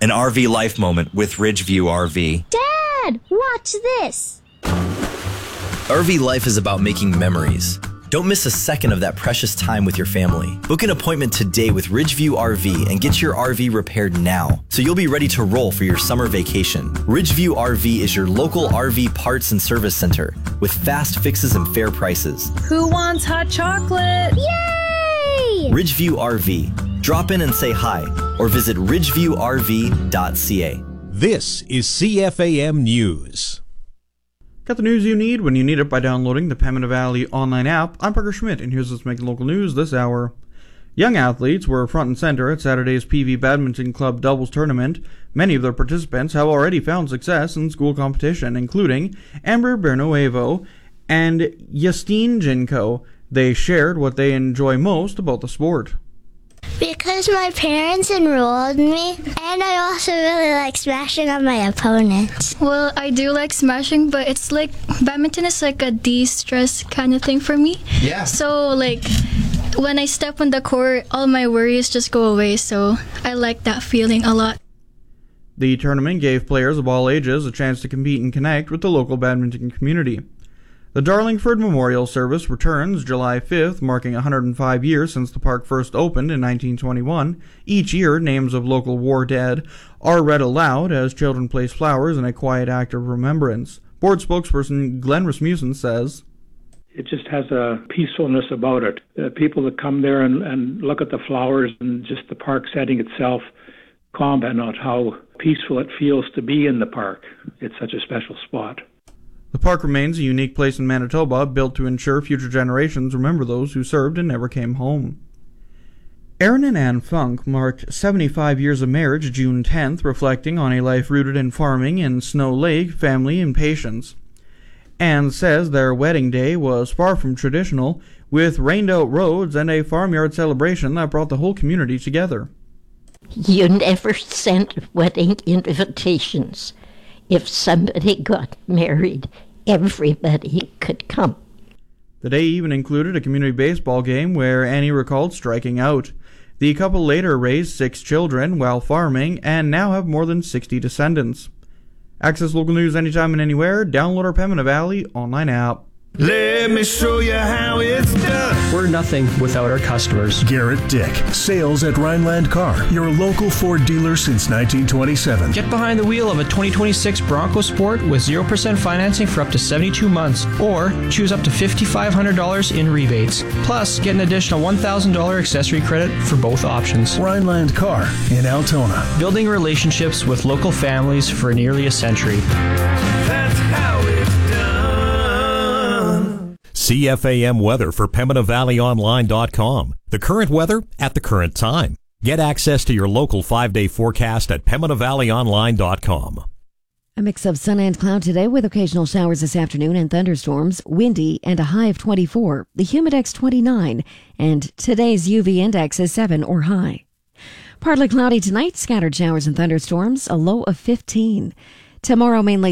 An RV life moment with Ridgeview RV. Dad, watch this. RV life is about making memories. Don't miss a second of that precious time with your family. Book an appointment today with Ridgeview RV and get your RV repaired now, so you'll be ready to roll for your summer vacation. Ridgeview RV is your local RV parts and service center with fast fixes and fair prices. Who wants hot chocolate? Yay! Ridgeview RV. Drop in and say hi or visit ridgeviewrv.ca. This is CFAM News. Got the news you need when you need it by downloading the Pembina Valley online app. I'm Parker Schmidt, and here's what's making local news this hour. Young athletes were front and center at Saturday's PV Badminton Club doubles tournament. Many of their participants have already found success in school competition, including Amber Bernuevo and Justine Jinko. They shared what they enjoy most about the sport. Because my parents enrolled me, and I also really like smashing on my opponents. Well, I do like smashing, but it's like badminton is like a de-stress kind of thing for me. Yeah. So like when I step on the court, all my worries just go away, so I like that feeling a lot. The tournament gave players of all ages a chance to compete and connect with the local badminton community. The Darlingford Memorial Service returns July 5th, marking 105 years since the park first opened in 1921. Each year, names of local war dead are read aloud as children place flowers in a quiet act of remembrance. Board spokesperson Glenn Rasmussen says, "It just has a peacefulness about it. People that come there and look at the flowers and just the park setting itself comment on how peaceful it feels to be in the park. It's such a special spot." The park remains a unique place in Manitoba, built to ensure future generations remember those who served and never came home. Aaron and Anne Funk marked 75 years of marriage June 10th, reflecting on a life rooted in farming in Snow Lake, family, and patience. Anne says their wedding day was far from traditional, with rained-out roads and a farmyard celebration that brought the whole community together. You never sent wedding invitations. If somebody got married, everybody could come. The day even included a community baseball game where Annie recalled striking out. The couple later raised 6 children while farming and now have more than 60 descendants. Access local news anytime and anywhere. Download our Pembina Valley online app. Let me show you how it's done. We're nothing without our customers. Garrett Dick, sales at Rhineland Car, your local Ford dealer since 1927. Get behind the wheel of a 2026 Bronco Sport with 0% financing for up to 72 months, or choose up to $5,500 in rebates. Plus, get an additional $1,000 accessory credit for both options. Rhineland Car in Altona. Building relationships with local families for nearly a century. That's how it's done. CFAM weather for PembinaValleyOnline.com. The current weather at the current time. Get access to your local 5-day forecast at PembinaValleyOnline.com. A mix of sun and cloud today with occasional showers this afternoon and thunderstorms, windy and a high of 24, the humidex 29, and today's UV index is 7 or high. Partly cloudy tonight, scattered showers and thunderstorms, a low of 15. Tomorrow mainly